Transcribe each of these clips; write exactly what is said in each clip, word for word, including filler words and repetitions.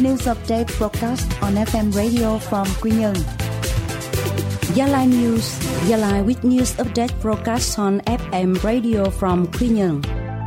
News update broadcast on F M radio from Quy Nhơn. Gia Lai News, Gia Lai with news update broadcast on F M radio from Quy Nhơn.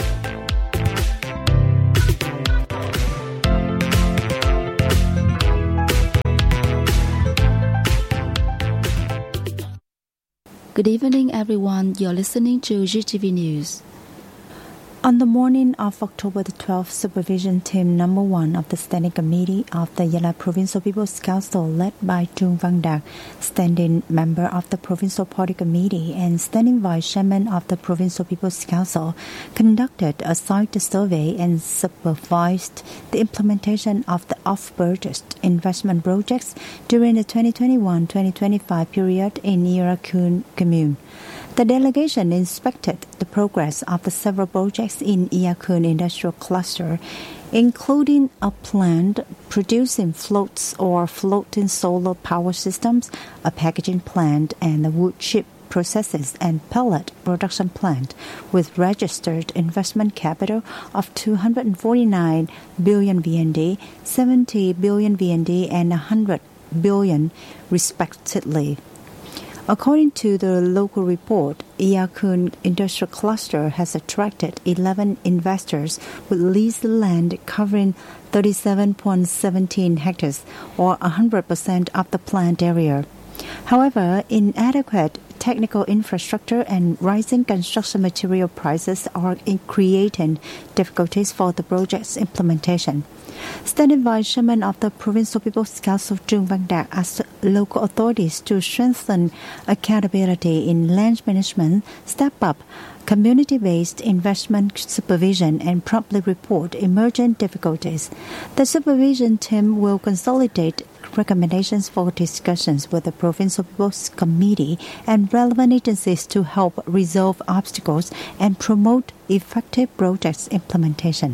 Good evening, everyone. You're listening to G T V News. On the morning of October the twelfth, Supervision Team Number One of the Standing Committee of the Gia Lai Provincial People's Council, led by Trương Văn Đạt, Standing Member of the Provincial Party Committee and Standing Vice Chairman of the Provincial People's Council, conducted a site survey and supervised the implementation of the off-budget investment projects during the twenty twenty-one to twenty twenty-five period in Ia Khun Commune. The delegation inspected the progress of the several projects in Ia Khun Industrial Cluster, including a plant producing floats or floating solar power systems, a packaging plant, and a wood chip processes and pellet production plant with registered investment capital of two hundred forty-nine billion V N D, seventy billion V N D, and one hundred billion respectively. According to the local report, Ia Khun Industrial Cluster has attracted eleven investors with leased land covering thirty-seven point one seven hectares, or one hundred percent of the plant area. However, inadequate technical infrastructure and rising construction material prices are creating difficulties for the project's implementation. Standing Vice Chairman of the Provincial People's Council, Trương Văn Đạt, asked local authorities to strengthen accountability in land management, step up community-based investment supervision, and promptly report emerging difficulties. The supervision team will consolidate recommendations for discussions with the Provincial People's Committee and relevant agencies to help resolve obstacles and promote effective project implementation.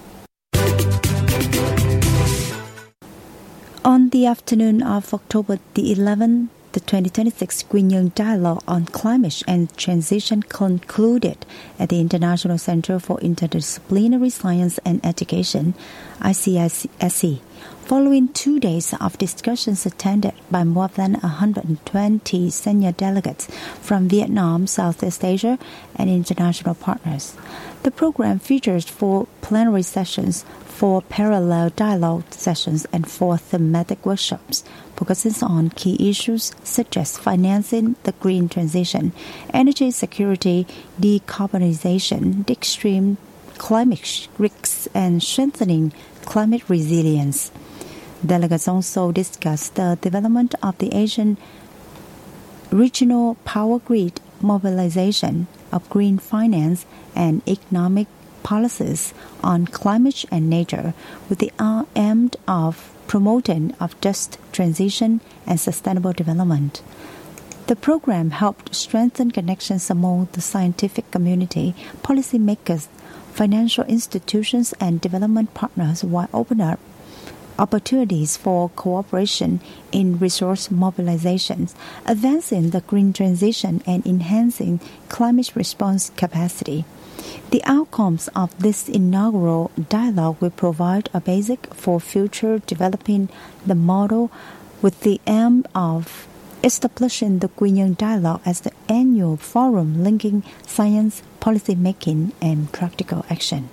On the afternoon of October the eleventh, the twenty twenty-six Quy Nhơn Dialogue on Climate and Transition concluded at the International Center for Interdisciplinary Science and Education, I C S E, following two days of discussions attended by more than one hundred twenty senior delegates from Vietnam, Southeast Asia, and international partners. The program features four plenary sessions, four parallel dialogue sessions, and four thematic workshops, focusing on key issues such as financing the green transition, energy security, decarbonization, the extreme climate risks, and strengthening climate resilience. Delegates also discussed the development of the Asian regional power grid, mobilization of green finance, and economic policies on climate and nature, with the aim of promoting of just transition and sustainable development. The program helped strengthen connections among the scientific community, policymakers, financial institutions, and development partners, while opening up opportunities for cooperation in resource mobilizations, advancing the green transition, and enhancing climate response capacity. The outcomes of this inaugural dialogue will provide a basic for future developing the model, with the aim of establishing the Quy Nhơn Dialogue as the annual forum linking science, policy making, and practical action.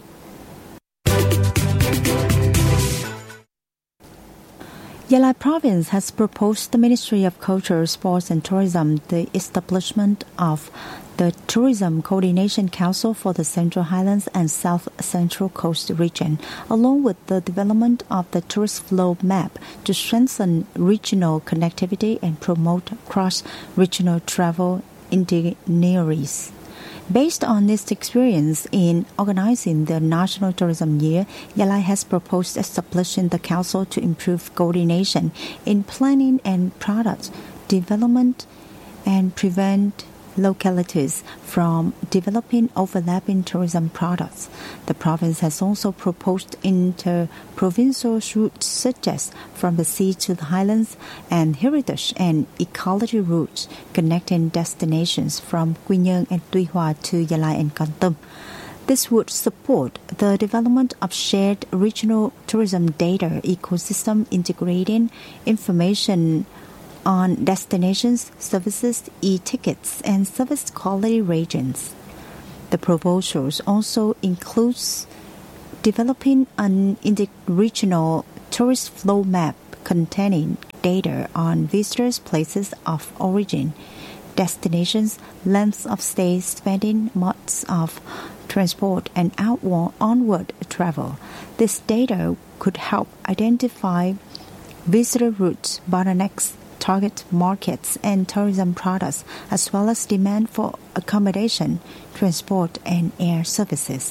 Gia Lai Province has proposed the Ministry of Culture, Sports and Tourism the establishment of the Tourism Coordination Council for the Central Highlands and South Central Coast region, along with the development of the tourist flow map to strengthen regional connectivity and promote cross-regional travel itineraries. Based on its experience in organizing the National Tourism Year, Gia Lai has proposed establishing the council to improve coordination in planning and product development and prevent localities from developing overlapping tourism products. The province has also proposed inter-provincial routes such as from the sea to the highlands and heritage and ecology routes connecting destinations from Quy Nhơn and Tuy Hòa to Gia Lai and Kon Tum. This would support the development of shared regional tourism data ecosystem integrating information on destinations, services, e-tickets, and service quality regions. The proposals also includes developing an inter-regional tourist flow map containing data on visitors' places of origin, destinations, lengths of stay, spending, modes of transport, and outward onward travel. This data could help identify visitor routes, bottlenecks, target markets, and tourism products, as well as demand for accommodation, transport, and air services.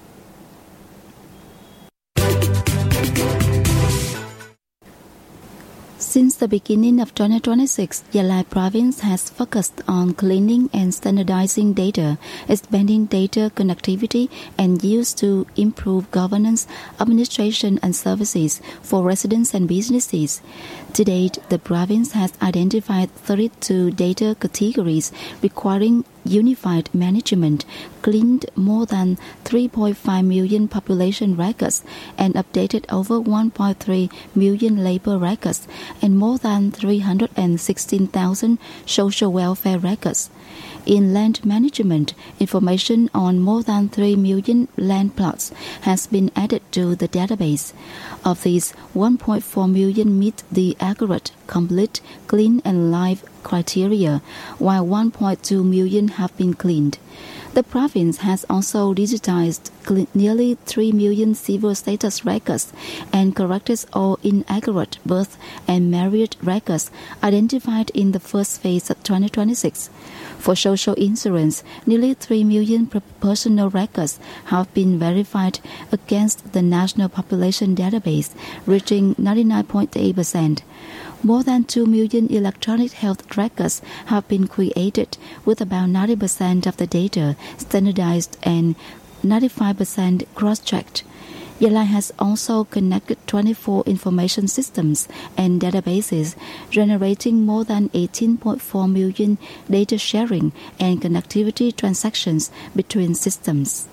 Since the beginning of twenty twenty-six, Yalai Province has focused on cleaning and standardizing data, expanding data connectivity and use to improve governance, administration, and services for residents and businesses. To date, the province has identified thirty-two data categories requiring unified management, cleaned more than three point five million population records, and updated over one point three million labor records and more than three hundred sixteen thousand social welfare records. In land management, information on more than three million land plots has been added to the database. Of these, one point four million meet the accurate, complete, clean and live criteria, while one point two million have been cleaned. The province has also digitized nearly three million civil status records and corrected all inaccurate birth and marriage records identified in the first phase of twenty twenty-six. For social insurance, nearly three million personal records have been verified against the National Population Database, reaching ninety-nine point eight percent. More than two million electronic health records have been created, with about ninety percent of the data standardized and ninety-five percent cross-checked. Yalai has also connected twenty-four information systems and databases, generating more than eighteen point four million data sharing and connectivity transactions between systems.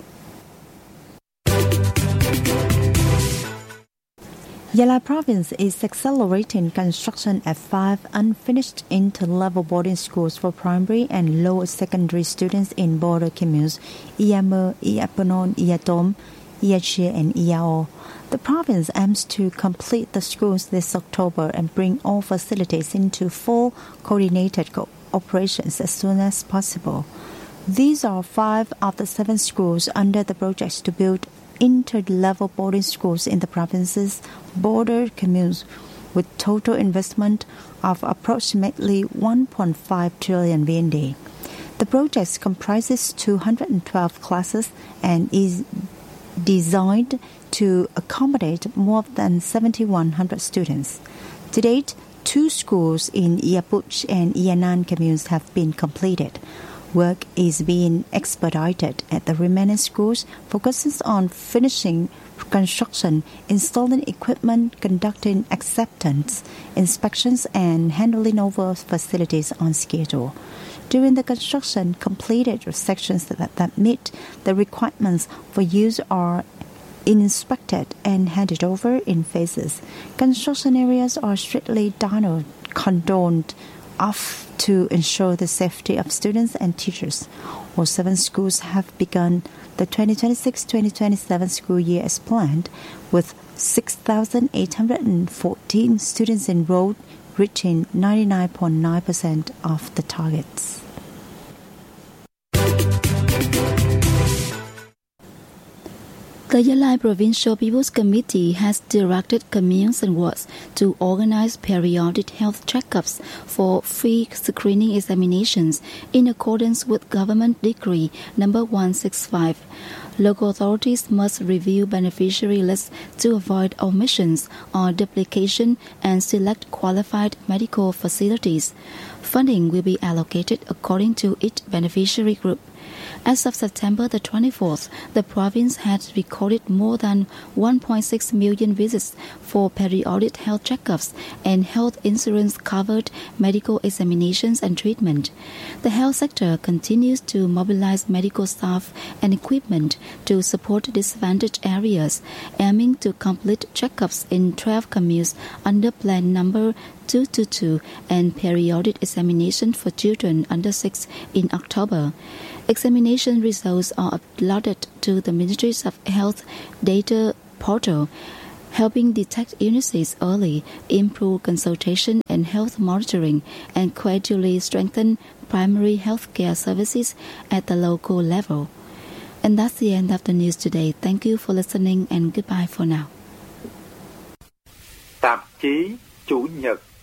Yalai Province is accelerating construction at five unfinished inter-level boarding schools for primary and lower secondary students in border communes Ia Mơ, Ia Ponon, Ia Tom, Ia Chia, and Ia O. The province aims to complete the schools this October and bring all facilities into full coordinated co- operations as soon as possible. These are five of the seven schools under the projects to build inter-level boarding schools in the province's border communes, with total investment of approximately one point five trillion V N D. The project comprises two hundred twelve classes and is designed to accommodate more than seven thousand one hundred students. To date, two schools in Ia Puch and Ia Nan communes have been completed. Work is being expedited at the remaining schools, focuses on finishing construction, installing equipment, conducting acceptance inspections, and handing over facilities on schedule. During the construction, completed sections that, that meet the requirements for use are inspected and handed over in phases. Construction areas are strictly cordoned off to ensure the safety of students and teachers. All seven schools have begun the twenty twenty-six twenty twenty-seven school year as planned, with six thousand eight hundred fourteen students enrolled, reaching ninety-nine point nine percent of the targets. The Yalai Provincial People's Committee has directed communes and wards to organize periodic health checkups for free screening examinations in accordance with Government Decree number one sixty-five. Local authorities must review beneficiary lists to avoid omissions or duplication and select qualified medical facilities. Funding will be allocated according to each beneficiary group. As of September the twenty-fourth, the province had recorded more than one point six million visits for periodic health checkups and health insurance-covered medical examinations and treatment. The health sector continues to mobilize medical staff and equipment to support disadvantaged areas, aiming to complete checkups in twelve communes under Plan Number two two two and periodic examination for children under six in October. Examination results are uploaded to the Ministry's of Health data portal, helping detect illnesses early, improve consultation and health monitoring, and gradually strengthen primary health care services at the local level. And that's the end of the news today. Thank you for listening and goodbye for now. Tạp chí Chủ nhật